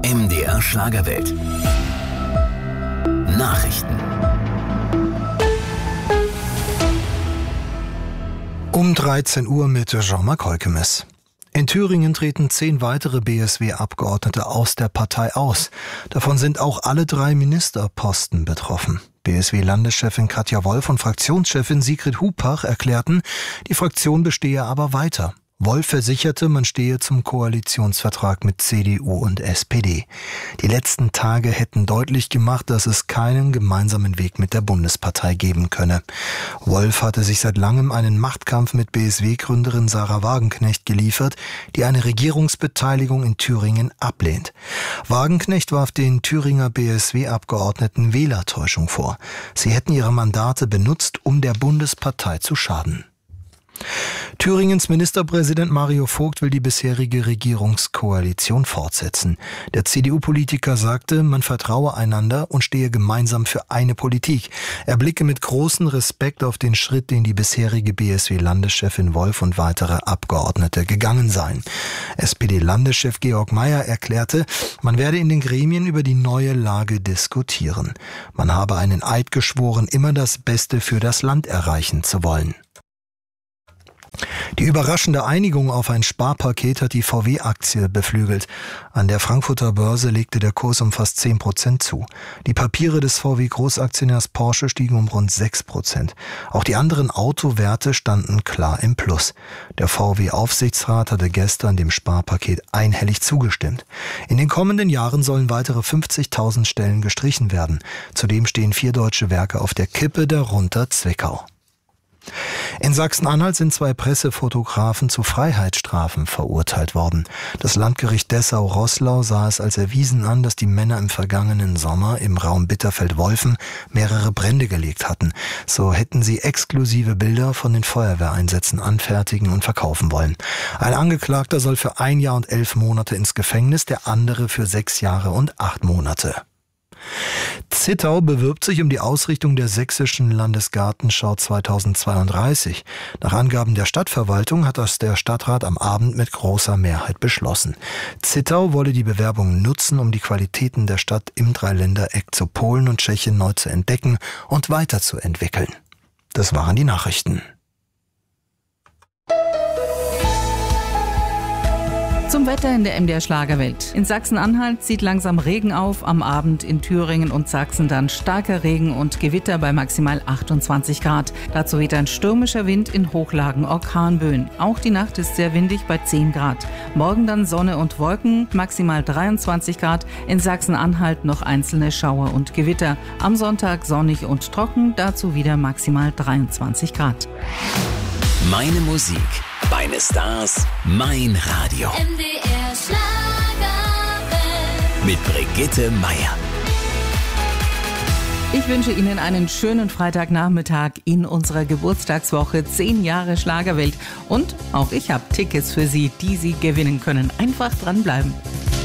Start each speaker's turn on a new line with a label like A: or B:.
A: MDR Schlagerwelt. Nachrichten.
B: Um 13 Uhr mit Jean-Marc Heukemes. In Thüringen treten 10 weitere BSW-Abgeordnete aus der Partei aus. Davon sind auch alle 3 Ministerposten betroffen. BSW-Landeschefin Katja Wolf und Fraktionschefin Sigrid Hupach erklärten, die Fraktion bestehe aber weiter. Wolf versicherte, man stehe zum Koalitionsvertrag mit CDU und SPD. Die letzten Tage hätten deutlich gemacht, dass es keinen gemeinsamen Weg mit der Bundespartei geben könne. Wolf hatte sich seit langem einen Machtkampf mit BSW-Gründerin Sarah Wagenknecht geliefert, die eine Regierungsbeteiligung in Thüringen ablehnt. Wagenknecht warf den Thüringer BSW-Abgeordneten Wählertäuschung vor. Sie hätten ihre Mandate benutzt, um der Bundespartei zu schaden. Thüringens Ministerpräsident Mario Vogt will die bisherige Regierungskoalition fortsetzen. Der CDU-Politiker sagte, man vertraue einander und stehe gemeinsam für eine Politik. Er blicke mit großem Respekt auf den Schritt, den die bisherige BSW-Landeschefin Wolf und weitere Abgeordnete gegangen seien. SPD-Landeschef Georg Mayer erklärte, man werde in den Gremien über die neue Lage diskutieren. Man habe einen Eid geschworen, immer das Beste für das Land erreichen zu wollen. Die überraschende Einigung auf ein Sparpaket hat die VW-Aktie beflügelt. An der Frankfurter Börse legte der Kurs um fast 10% zu. Die Papiere des VW-Großaktionärs Porsche stiegen um rund 6%. Auch die anderen Autowerte standen klar im Plus. Der VW-Aufsichtsrat hatte gestern dem Sparpaket einhellig zugestimmt. In den kommenden Jahren sollen weitere 50.000 Stellen gestrichen werden. Zudem stehen 4 deutsche Werke auf der Kippe, darunter Zwickau. In Sachsen-Anhalt sind 2 Pressefotografen zu Freiheitsstrafen verurteilt worden. Das Landgericht Dessau-Roßlau sah es als erwiesen an, dass die Männer im vergangenen Sommer im Raum Bitterfeld-Wolfen mehrere Brände gelegt hatten. So hätten sie exklusive Bilder von den Feuerwehreinsätzen anfertigen und verkaufen wollen. Ein Angeklagter soll für 1 Jahr und 11 Monate ins Gefängnis, der andere für 6 Jahre und 8 Monate. Zittau bewirbt sich um die Ausrichtung der Sächsischen Landesgartenschau 2032. Nach Angaben der Stadtverwaltung hat das der Stadtrat am Abend mit großer Mehrheit beschlossen. Zittau wolle die Bewerbung nutzen, um die Qualitäten der Stadt im Dreiländereck zu Polen und Tschechien neu zu entdecken und weiterzuentwickeln. Das waren die Nachrichten.
C: Zum Wetter in der MDR Schlagerwelt. In Sachsen-Anhalt zieht langsam Regen auf, am Abend in Thüringen und Sachsen dann starker Regen und Gewitter bei maximal 28 Grad. Dazu weht ein stürmischer Wind in Hochlagen, Orkanböen. Auch die Nacht ist sehr windig bei 10 Grad. Morgen dann Sonne und Wolken, maximal 23 Grad. In Sachsen-Anhalt noch einzelne Schauer und Gewitter. Am Sonntag sonnig und trocken, dazu wieder maximal 23 Grad.
A: Meine Musik, meine Stars, mein Radio.
D: MDR Schlagerwelt.
A: Mit Brigitte Meier.
C: Ich wünsche Ihnen einen schönen Freitagnachmittag in unserer Geburtstagswoche 10 Jahre Schlagerwelt. Und auch ich habe Tickets für Sie, die Sie gewinnen können. Einfach dranbleiben.